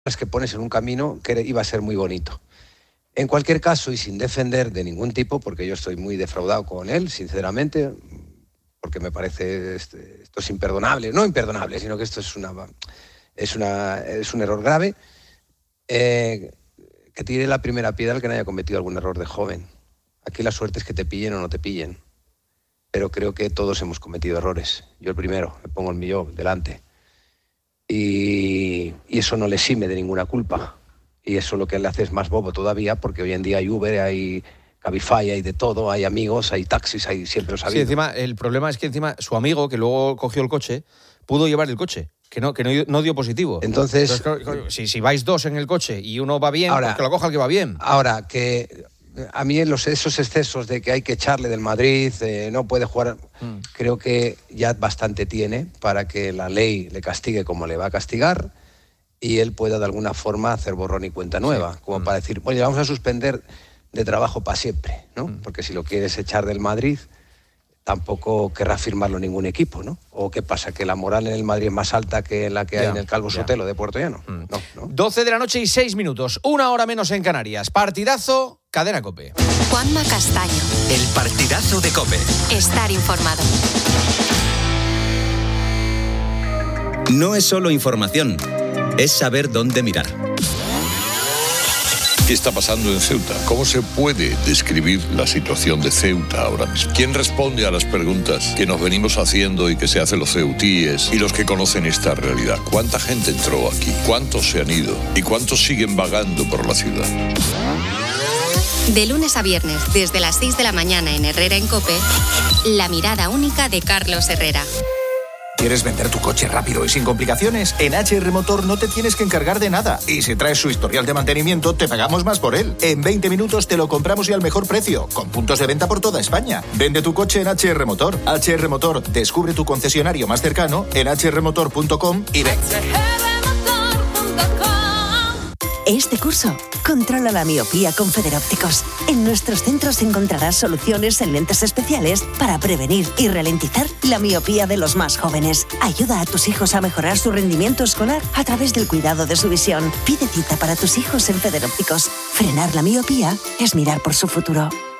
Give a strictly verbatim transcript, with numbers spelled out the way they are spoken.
que pones en un camino que iba a ser muy bonito. En cualquier caso, y sin defender de ningún tipo, porque yo estoy muy defraudado con él, sinceramente, porque me parece esto, esto es imperdonable, no imperdonable, sino que esto es una es una es un error grave, eh, que tire la primera piedra el que no haya cometido algún error de joven. Aquí la suerte es que te pillen o no te pillen, pero creo que todos hemos cometido errores. Yo el primero, me pongo el mío delante. Y, y eso no le exime de ninguna culpa. Y eso lo que le hace es más bobo todavía, porque hoy en día hay Uber, hay Cabify, hay de todo, hay amigos, hay taxis, hay siempre los ha habido. Sí, encima, el problema es que encima su amigo, que luego cogió el coche, pudo llevar el coche, que no, que no, no dio positivo. Entonces, Entonces si, si vais dos en el coche y uno va bien, ahora, pues que lo coja el que va bien. Ahora, que a mí los, esos excesos de que hay que echarle del Madrid, eh, no puede jugar, mm. creo que ya bastante tiene para que la ley le castigue como le va a castigar y él pueda de alguna forma hacer borrón y cuenta nueva, sí. como mm. para decir, bueno, vamos a suspender de trabajo para siempre, ¿no? Mm. Porque si lo quieres echar del Madrid, tampoco querrá firmarlo ningún equipo, ¿no? ¿O qué pasa? ¿Que la moral en el Madrid es más alta que la que ya, hay en el Calvo ya. Sotelo de Puerto Llano? Mm. No, no. doce de la noche y seis minutos, una hora menos en Canarias. Partidazo, Cadena COPE. Juanma Castaño. El partidazo de COPE. Estar informado. No es solo información, es saber dónde mirar. ¿Qué está pasando en Ceuta? ¿Cómo se puede describir la situación de Ceuta ahora mismo? ¿Quién responde a las preguntas que nos venimos haciendo y que se hacen los ceutíes y los que conocen esta realidad? ¿Cuánta gente entró aquí? ¿Cuántos se han ido? ¿Y cuántos siguen vagando por la ciudad? De lunes a viernes, desde las seis de la mañana en Herrera en COPE, la mirada única de Carlos Herrera. ¿Quieres vender tu coche rápido y sin complicaciones? En H R Motor no te tienes que encargar de nada. Y si traes su historial de mantenimiento, te pagamos más por él. En veinte minutos te lo compramos y al mejor precio, con puntos de venta por toda España. Vende tu coche en H R Motor. H R Motor, descubre tu concesionario más cercano en h r motor punto com y ven. Este curso, controla la miopía con Federópticos. En nuestros centros encontrarás soluciones en lentes especiales para prevenir y ralentizar la miopía de los más jóvenes. Ayuda a tus hijos a mejorar su rendimiento escolar a través del cuidado de su visión. Pide cita para tus hijos en Federópticos. Frenar la miopía es mirar por su futuro.